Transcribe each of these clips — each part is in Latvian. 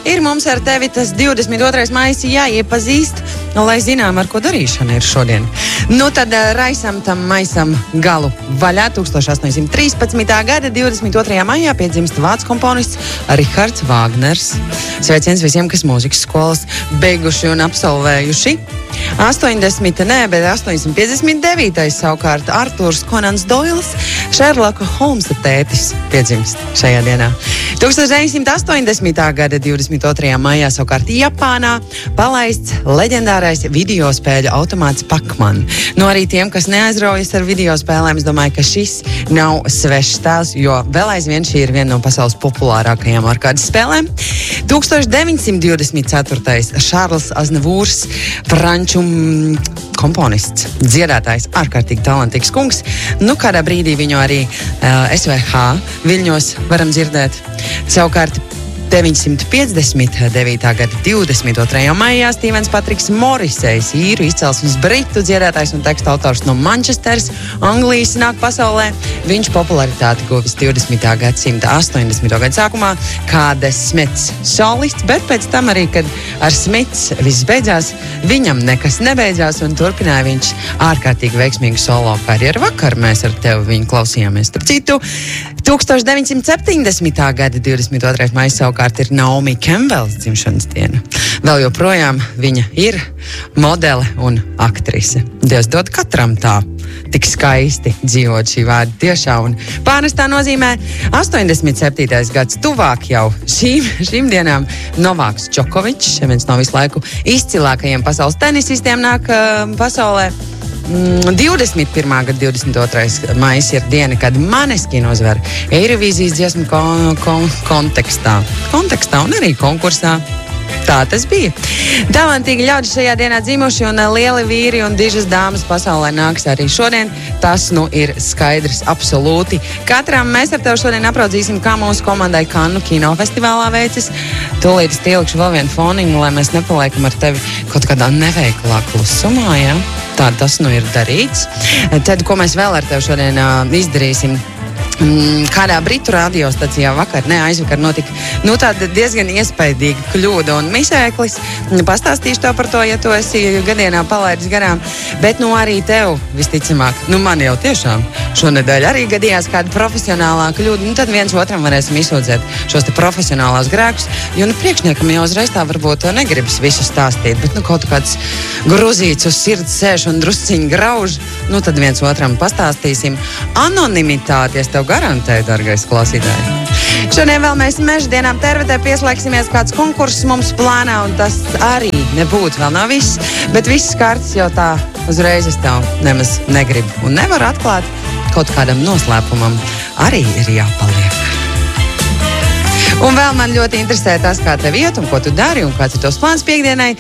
ir mums ar tevi tas 22. maijs jāiepazīst, lai zinām, ar ko darīšana ir šodien. Nu tad raisam tam maisam galu vaļā. 1813. gada 22. maijā piedzimst vācu komponists Richards Wagners. Sveiciens visiem, kas mūzikas skolas beiguši un absolvējuši. 859. savukārt Arturs Konans Doils, Šerloka Holmsa tētis, piedzimst šajā dienā. 1980. gada 22. maijā savukārt Japānā palaists leģendārais videospēļu automāts Pac-Man. Nu arī tiem, kas neaizraujas ar videospēlēm, es domāju, ka šis nav svešs tēls, jo vēl aizvien šī ir viena no pasaules populārākajām ārkārtas spēlēm. 1924. Šārls Aznavūrs, franču komponists, dziedātājs, ārkārtīgi talantīgs kungs. Nu, kādā brīdī viņu arī SVH Viļņos varam dzirdēt. Savukārt 959. gada 22. maijā Stīvens Patriks Morisejs, īru izcelsmes britu dziedātājs un teksta autors no Manchesteras, Anglijas, nāk pasaulē. Viņš popularitāti guvis 20. gadsimta 80. gadu sākumā kā The Smiths solists, bet pēc tam arī, kad ar Smiths viss beidzās, viņam nekas nebeidzās un turpināja viņš ārkārtīgi veiksmīgu solo karjeru. Vakar mēs ar tevi viņu klausījāmies. Starp citu, 1970. gada 22. maijs savukārt ir Naomi Campbells dzimšanas diena. Vēl joprojām viņa ir modele un aktrise. Dievs dod katram tā tik skaisti dzīvot šī vārda tiešā un pārnestā nozīmē. 87. gads tuvāk jau šīm dienām Novāks Džokovičs, viens no visu laiku izcilākajiem pasaules tenisistiem, nāk pasaulē. 21. gada 22. maijs ir diena, kad Maneskin uzvar Eirovīzijas dziesmu kontekstā un arī konkursā. Tā tas bija. Talantīgi ļaudži šajā dienā dzimuši un lieli vīri un dižas dāmas pasaulē nāks arī šodien. Tas nu ir skaidrs absolūti. Katram mēs ar tevi šodien apraudzīsim, kā mūsu komandai Kannu kinofestivālā veicis. Tūlīt es ielikšu vēl vienu foniņu, lai mēs nepaliekam ar tevi kaut kādā neveiklā klusumā, ja? Tā tas nu ir darīts. Tad, ko mēs vēl ar tevi šodien izdarīsim? Kādā britu radiostacijā aizvakar notika tāda diezgan iespaidīga kļūda un misēklis. Pastāstīšu tev par to, ja tu esi gadienā palaidis garām. Bet arī tev visticamāk, man jau tiešām šonedēļ arī gadījās kāda profesionālā kļūda. Tad viens otram varēsim izsūdzēt šos te profesionālās grēkus, jo priekšniekam jau uzreiz tā varbūt negribas visu stāstīt, bet kaut kāds gruzīts uz sirds sēž un drusciņi grauž, tad viens otram pastāstīsim. Anonimitāti es tev garantēju, dargais klausītāji. Šodien vēl mēs meža dienām Tervetē pieslēgsimies kāds konkurss mums plānā, un tas arī nebūtu vēl nav viss, bet viss kārtas jau tā uzreiz es tev nemaz negribu un nevaru atklāt, kaut kādam noslēpumam arī ir jāpaliek. Un vēl man ļoti interesē tas, kā tev iet un ko tu dari un kāds ir tos plāns piekdienai.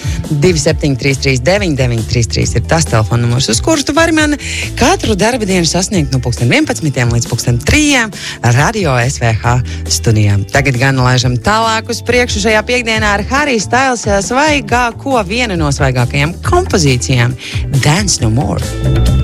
2733993 ir tas telefona numurs, uz kurus tu vari man katru darba dienu sasniegt no 11 līdz 3 radio SVH studijām. Tagad gan laižam tālāk uz priekšu šajā piekdienā ar Harry Styles svaigāko, vienu no svaigākajām kompozīcijām Dance No More.